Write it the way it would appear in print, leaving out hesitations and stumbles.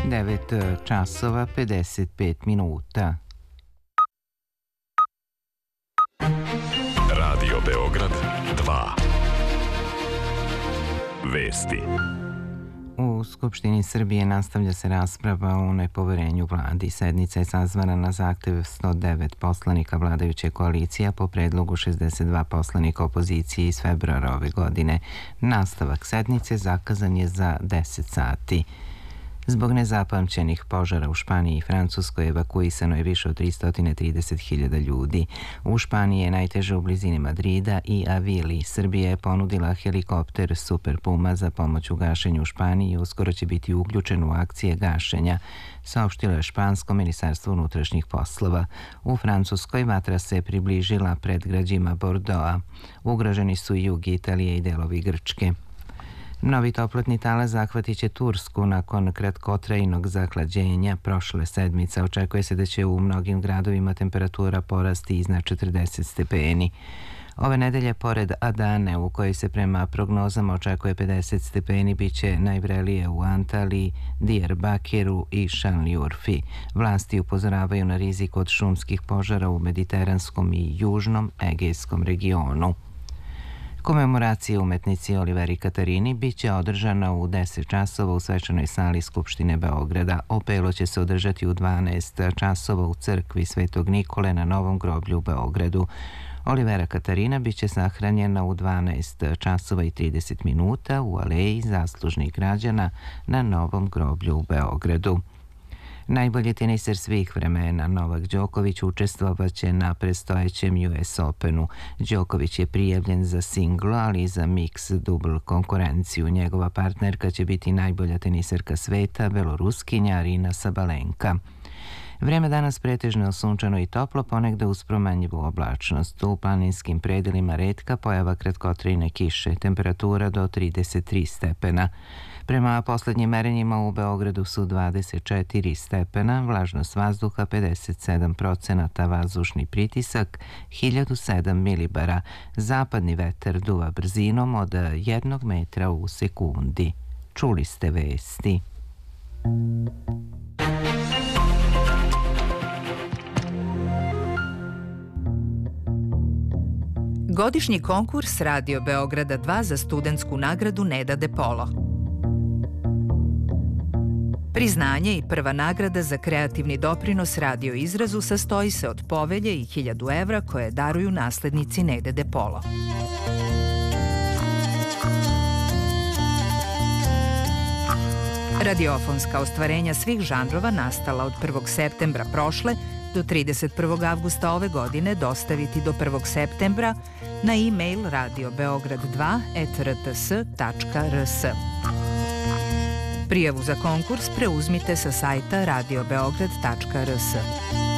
9 časova 55 minuta. Radio Beograd 2. Vesti. U Skupštini Srbije nastavlja se rasprava o nepoverenju vladi. Sednica je sazvana na zahtev 109 poslanika vladajuće koalicije po predlogu 62 poslanika opozicije iz februara ove godine. Nastavak sednice zakazan je za 10 sati. Zbog nezapamćenih požara u Španiji i Francuskoj evakuisano je više od 330.000 ljudi. U Španiji je najteže u blizini Madrida i Avili. Srbija je ponudila helikopter Super Puma za pomoć u gašenju u Španiji i uskoro će biti uključen u akcije gašenja, saopštilo je špansko ministarstvo unutrašnjih poslova. U Francuskoj vatra se približila predgrađima Bordeauxa. Ugroženi su jug Italije i delovi Grčke. Novi toplotni talas zahvatit će Tursku nakon kratkotrajnog zahlađenja prošle sedmice. Očekuje se da će u mnogim gradovima temperatura porasti iznad 40 stepeni. Ove nedelje, pored Adane, u kojoj se prema prognozama očekuje 50 stepeni, bit će najvrelije u Antaliji, Diyarbakiru i Šanliurfi. Vlasti upozoravaju na rizik od šumskih požara u mediteranskom i južnom Egejskom regionu. Komemoracija umetnici Oliveri Katarini biće održana u 10 časova u svečanoj sali Skupštine Beograda. Opelo će se održati u 12 časova u crkvi Svetog Nikole na Novom groblju u Beogradu. Olivera Katarina biće sahranjena u 12 časova i 30 minuta u aleji zaslužnih građana na Novom groblju u Beogradu. Najbolji teniser svih vremena Novak Đoković učestvovaće na predstojećem US Openu. Đoković je prijavljen za singl, ali i za mix dubl konkurenciju. Njegova partnerka će biti najbolja teniserka sveta, beloruskinja Arina Sabalenka. Vreme danas pretežno sunčano i toplo, ponegde uz promenljivu oblačnost. U planinskim predelima retka pojava kratkotrajne kiše, temperatura do 33 stepena. Prema poslednjim merenjima u Beogradu su 24 stepena, vlažnost vazduha 57%, vazdušni pritisak 1007 milibara. Zapadni vetar duva brzinom od 1 metra u sekundi. Čuli ste vesti. Godišnji konkurs Radio Beograda 2 za studentsku nagradu Neda De Polo. Priznanje i prva nagrada za kreativni doprinos radio izrazu sastoji se od povelje i 1000 evra koje daruju naslednici Nede De Polo. Radiofonska ostvarenja svih žanrova nastala od 1. septembra prošle do 31. avgusta ove godine dostaviti do 1. septembra na e-mail radiobeograd2@rts.rs. Prijavu za konkurs preuzmite sa sajta radiobeograd.rs.